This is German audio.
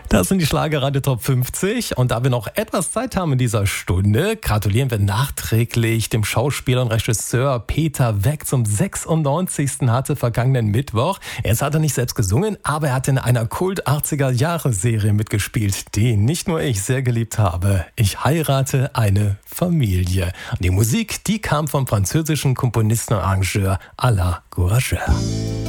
Das sind die Schlagerradio Top 50 und da wir noch etwas Zeit haben in dieser Stunde, gratulieren wir nachträglich dem Schauspieler und Regisseur Peter Weck zum 96. hatte vergangenen Mittwoch. Jetzt hat er nicht selbst gesungen, aber er hat in einer Kult-80er-Jahre-Serie mitgespielt, die nicht nur ich sehr geliebt habe. Ich heirate eine Familie. Und die Musik, die kam vom französischen Komponisten und Arrangeur Alain Gourageur.